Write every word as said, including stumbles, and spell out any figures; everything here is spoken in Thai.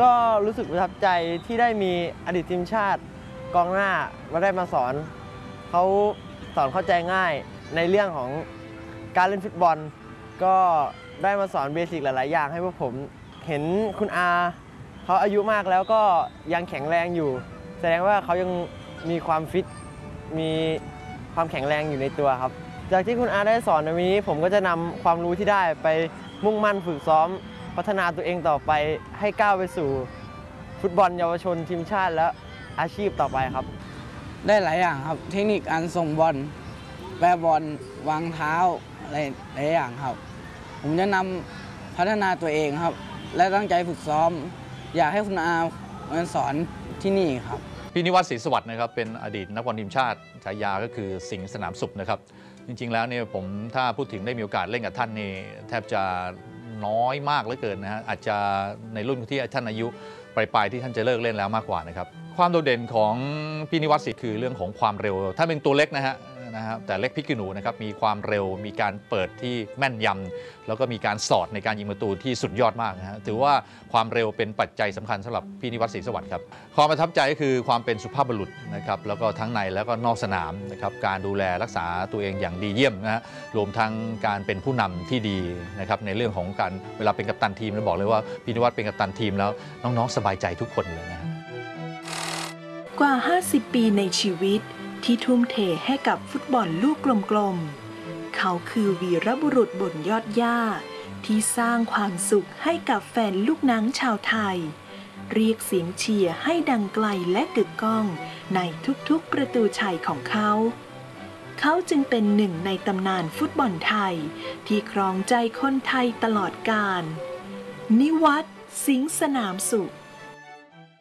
ก็รู้สึกประทับใจที่ได้มีอดีตทีมชาติกองหน้ามาได้มาสอนเขาสอนเข้าใจง่ายในเรื่องของการเล่นฟุตบอลก็ได้มาสอนเบสิกหลายๆอย่างให้พวกผมเห็นคุณอาเขาอายุมากแล้วก็ยังแข็งแรงอยู่แสดงว่าเขายังมีความฟิตมีความแข็งแรงอยู่ในตัวครับจากที่คุณอาได้สอนในวันนี้ผมก็จะนำความรู้ที่ได้ไปมุ่งมั่นฝึกซ้อมพัฒนาตัวเองต่อไปให้ก้าวไปสู่ฟุตบอลเยาวชนทีมชาติและอาชีพต่อไปครับได้หลายอย่างครับเทคนิคการส่งบอลแปรบอลวางเท้าอะไรหลายอย่างครับผมจะนำพัฒนาตัวเองครับและตั้งใจฝึกซ้อมอยากให้คุณอามาสอนที่นี่ครับพี่นิวัฒน์ศรีสวัสดิ์นะครับเป็นอดีตนักบอลทีมชาติฉายาก็คือสิงห์สนามสุขนะครับจริงๆแล้วเนี่ยผมถ้าพูดถึงได้มีโอกาสเล่นกับท่านนี่แทบจะน้อยมากเหลือเกินนะฮะอาจจะในรุ่นที่ท่านอายุปลายๆที่ท่านจะเลิกเล่นแล้วมากกว่านะครับความโดดเด่นของพี่นิวัฒน์ศรีคือเรื่องของความเร็วถ้าเป็นตัวเล็กนะฮะนะครับแต่เล็กพริกขี้หนูนะครับมีความเร็วมีการเปิดที่แม่นยำแล้วก็มีการสอดในการยิงประตูที่สุดยอดมากนะฮะถือว่าความเร็วเป็นปัจจัยสำคัญสำหรับพี่นิวัฒน์ศรีสวัสดิ์ครับความประทับใจก็คือความเป็นสุภาพบุรุษนะครับแล้วก็ทั้งในแล้วก็นอกสนามนะครับการดูแลรักษาตัวเองอย่างดีเยี่ยมนะฮะรวมทั้งการเป็นผู้นำที่ดีนะครับในเรื่องของการเวลาเป็นกัปตันทีมเราบอกเลยว่าพี่นิวัฒน์เป็นกัปตันทีมแล้วน้องๆสบายใจทุกคนเลยนะกว่าห้าสิบปีในชีวิตที่ทุ่มเทให้กับฟุตบอลลูกกลมๆเขาคือวีรบุรุษบนยอดหญ้าที่สร้างความสุขให้กับแฟนลูกหนังชาวไทยเรียกเสียงเชียร์ให้ดังไกลและกึกก้องในทุกๆประตูชัยของเขาเขาจึงเป็นหนึ่งในตำนานฟุตบอลไทยที่ครองใจคนไทยตลอดกาลนิวัฒน์ สิงห์สนามสุข